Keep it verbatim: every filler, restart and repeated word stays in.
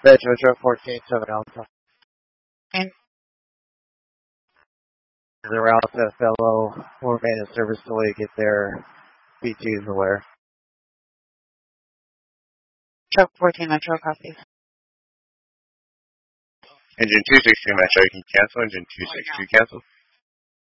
Metro Truck fourteen seven Alpha. And The route to fellow for maintenance service delay get there. B T is aware. Truck fourteen Metro copies. Engine two sixty Metro, you can cancel. Engine two sixty cancel.